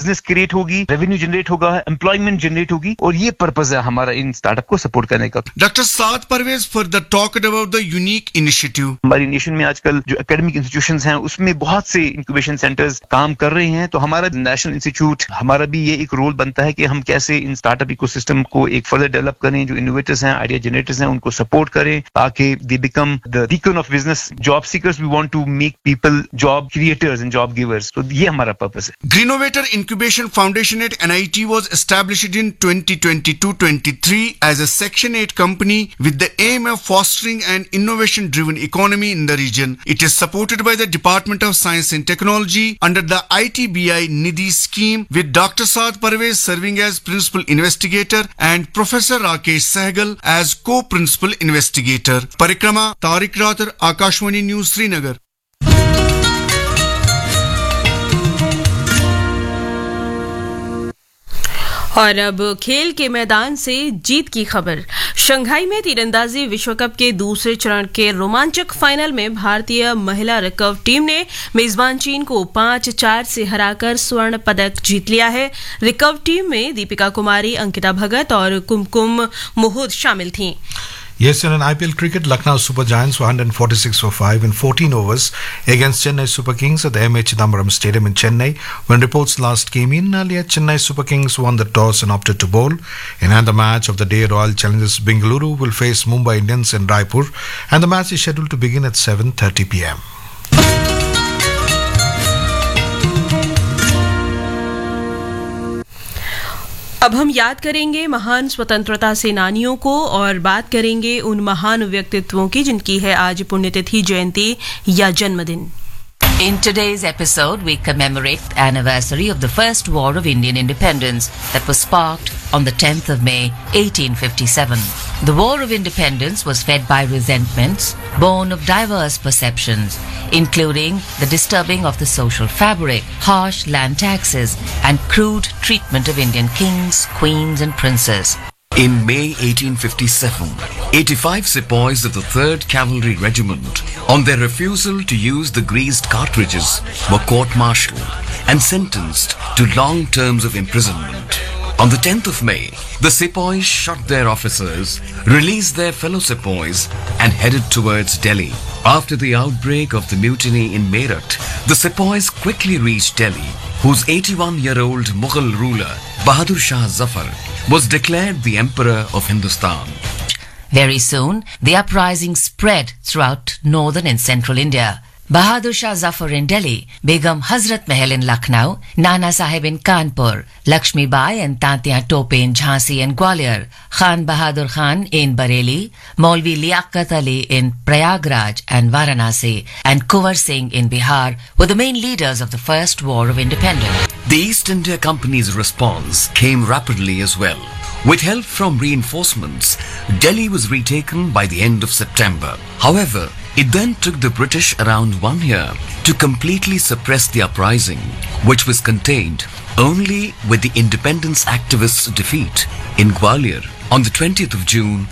Business create होगी, revenue generate होगा, employment generate होगी, और ये पर्पस है हमारा इन स्टार्टअप को सपोर्ट करने का। Doctor Saad Parvez further talked about the unique initiative. हमारी नेशन में आजकल जो एकेडमिक इंस्टीट्यूशंस हैं उसमें बहुत से इंक्यूबेशन सेंटर्स काम कर रहे हैं, तो हमारा नेशनल इंस्टीट्यूट, हमारा भी ये एक रोल बनता है कि हम कैसे इन स्टार्टअप इकोसिस्टम को एक फर्दर डेवलप करें, जो इनोवेटर्स हैं, आइडिया जनरेटर्स हैं, उनको सपोर्ट करें ताकि they become the beacon of business job seekers. We want to make people job creators and job givers, तो ये हमारा पर्पस है। ग्रीनोवेटर incubation foundation eight NIT was established in 2022-23 as a Section 8 company with the aim of fostering an innovation-driven economy in the region. It is supported by the Department of Science and Technology under the ITBI Nidhi scheme, with Dr. Saad Parvez serving as principal investigator and Professor Rakesh Sehgal as co-principal investigator. Parikrama, Tariq Rathar, Akashwani News, Srinagar. और अब खेल के मैदान से जीत की खबर। Shanghai में तीरंदाजी विश्व कप के दूसरे चरण के रोमांचक फाइनल में भारतीय महिला रिकर्व टीम ने मेजबान चीन को 5-4 से हराकर स्वर्ण पदक जीत लिया है। रिकर्व टीम में दीपिका कुमारी, अंकिता भगत और कुमकुम मोहूद शामिल थीं। Yesterday in IPL cricket, Lucknow Super Giants were 146 for 5 in 14 overs against Chennai Super Kings at the M.A. Chidambaram Stadium in Chennai. When reports last came in earlier, Chennai Super Kings won the toss and opted to bowl. In another match of the day, Royal Challengers Bengaluru will face Mumbai Indians in Raipur, and the match is scheduled to begin at 7:30 p.m. अब हम याद करेंगे महान स्वतंत्रता सेनानियों को और बात करेंगे उन महान व्यक्तित्वों की जिनकी है आज पुण्यतिथि, जयंती या जन्मदिन। In today's episode, we commemorate the anniversary of the First War of Indian Independence that was sparked on the 10th of May, 1857. The War of Independence was fed by resentments born of diverse perceptions, including the disturbing of the social fabric, harsh land taxes, and crude treatment of Indian kings, queens, and princes. In May 1857, 85 sepoys of the 3rd Cavalry Regiment, on their refusal to use the greased cartridges, were court-martialed and sentenced to long terms of imprisonment. On the 10th of May, the sepoys shot their officers, released their fellow sepoys, and headed towards Delhi. After the outbreak of the mutiny in Meerut, the sepoys quickly reached Delhi, whose 81-year-old Mughal ruler, Bahadur Shah Zafar, was declared the Emperor of Hindustan. Very soon, the uprising spread throughout northern and central India. Bahadur Shah Zafar in Delhi, Begum Hazrat Mahal in Lucknow, Nana Sahib in Kanpur, Lakshmi Bai and Tantia Tope in Jhansi and Gwalior, Khan Bahadur Khan in Bareilly, Maulvi Liaquat Ali in Prayagraj and Varanasi, and Kunwar Singh in Bihar were the main leaders of the First War of Independence. The East India Company's response came rapidly as well. With help from reinforcements, Delhi was retaken by the end of September. However, it then took the British around 1 year to completely suppress the uprising, which was contained only with the independence activists' defeat in Gwalior on the 20th of June,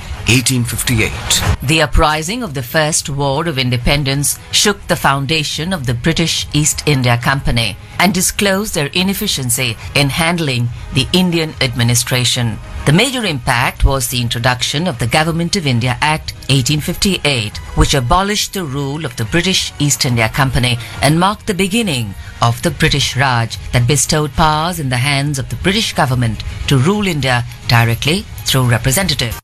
1858. The uprising of the First War of Independence shook the foundation of the British East India Company and disclosed their inefficiency in handling the Indian administration. The major impact was the introduction of the Government of India Act 1858, which abolished the rule of the British East India Company and marked the beginning of the British Raj that bestowed powers in the hands of the British government to rule India directly through representatives.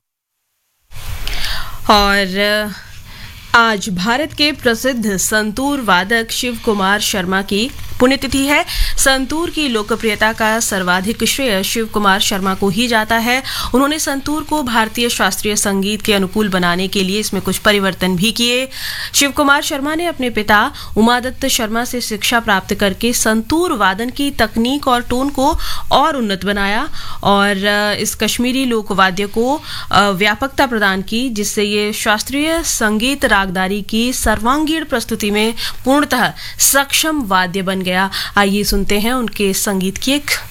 और आज भारत के प्रसिद्ध संतूर वादक शिव कुमार शर्मा की पुण्यतिथि है। संतूर की लोकप्रियता का सर्वाधिक श्रेय शिव कुमार शर्मा को ही जाता है। उन्होंने संतूर को भारतीय शास्त्रीय संगीत के अनुकूल बनाने के लिए इसमें कुछ परिवर्तन भी किए। शिव कुमार शर्मा ने अपने पिता उमादत्त शर्मा से शिक्षा प्राप्त करके संतूर वादन की तकनीक और टोन को और उन्नत बनाया और इस कश्मीरी लोकवाद्य को व्यापकता प्रदान की, जिससे ये शास्त्रीय संगीत रागदारी की सर्वांगीण प्रस्तुति में पूर्णतः सक्षम वाद्य बन गया। आइए सुनते हैं उनके संगीत की एक